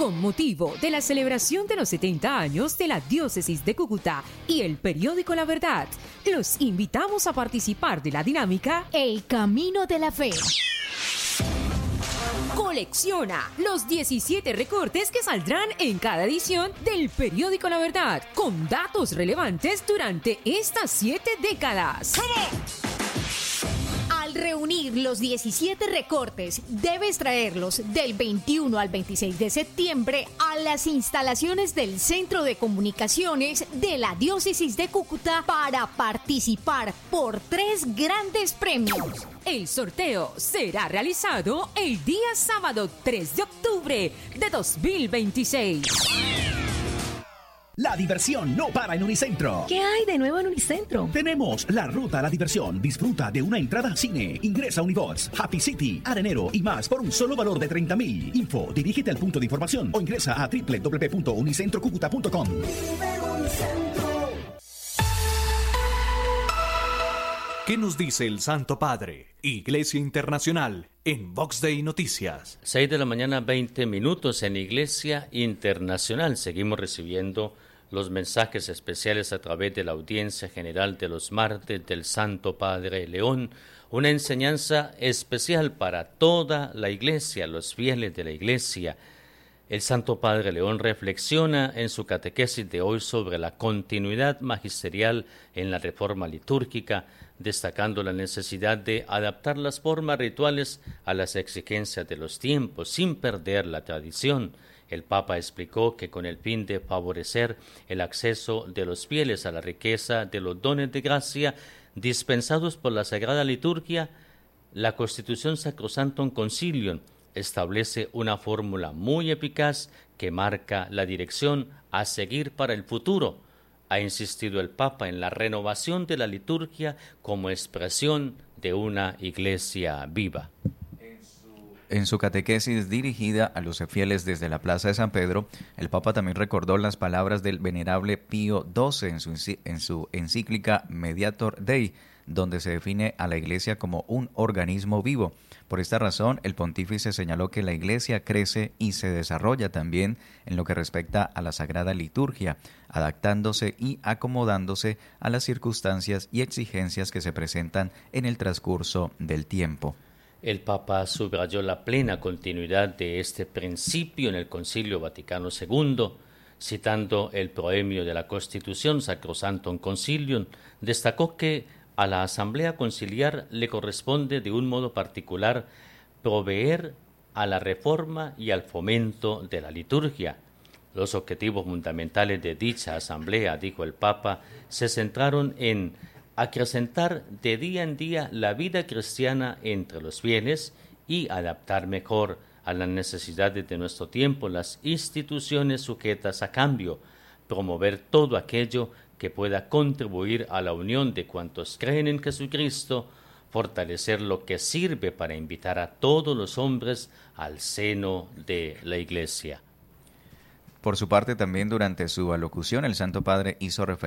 Con motivo de la celebración de los 70 años de la Diócesis de Cúcuta y el periódico La Verdad, los invitamos a participar de la dinámica El Camino de la Fe. Colecciona los 17 recortes que saldrán en cada edición del periódico La Verdad, con datos relevantes durante estas 7 décadas. Al reunir los 17 recortes, debes traerlos del 21 al 26 de septiembre a las instalaciones del Centro de Comunicaciones de la Diócesis de Cúcuta para participar por 3 grandes premios. El sorteo será realizado el día sábado 3 de octubre de 2026. La diversión no para en Unicentro. ¿Qué hay de nuevo en Unicentro? Tenemos la ruta a la diversión. Disfruta de una entrada a cine. Ingresa a Unibox, Happy City, Arenero y más por un solo valor de 30.000. Info, dirígete al punto de información o ingresa a www.unicentrocucuta.com. ¿Qué nos dice el Santo Padre? Iglesia Internacional en Vox Day Noticias. 6 de la mañana, 20 minutos en Iglesia Internacional. Seguimos recibiendo los mensajes especiales a través de la audiencia general de los martes del Santo Padre León. Una enseñanza especial para toda la Iglesia, los fieles de la Iglesia. El Santo Padre León reflexiona en su catequesis de hoy sobre la continuidad magisterial en la reforma litúrgica, destacando la necesidad de adaptar las formas rituales a las exigencias de los tiempos, sin perder la tradición. El Papa explicó que con el fin de favorecer el acceso de los fieles a la riqueza de los dones de gracia dispensados por la Sagrada Liturgia, la Constitución Sacrosanctum Concilium establece una fórmula muy eficaz que marca la dirección a seguir para el futuro. Ha insistido el Papa en la renovación de la liturgia como expresión de una iglesia viva. En su catequesis dirigida a los fieles desde la Plaza de San Pedro, el Papa también recordó las palabras del venerable Pío XII en su encíclica Mediator Dei, donde se define a la Iglesia como un organismo vivo. Por esta razón, el pontífice señaló que la Iglesia crece y se desarrolla también en lo que respecta a la Sagrada Liturgia, adaptándose y acomodándose a las circunstancias y exigencias que se presentan en el transcurso del tiempo. El Papa subrayó la plena continuidad de este principio en el Concilio Vaticano II, citando el proemio de la Constitución Sacrosanctum Concilium, destacó que a la Asamblea Conciliar le corresponde de un modo particular proveer a la reforma y al fomento de la liturgia. Los objetivos fundamentales de dicha Asamblea, dijo el Papa, se centraron en acrecentar de día en día la vida cristiana entre los fieles y adaptar mejor a las necesidades de nuestro tiempo las instituciones sujetas a cambio, promover todo aquello que pueda contribuir a la unión de cuantos creen en Jesucristo, fortalecer lo que sirve para invitar a todos los hombres al seno de la Iglesia. Por su parte, también durante su alocución, el Santo Padre hizo referencia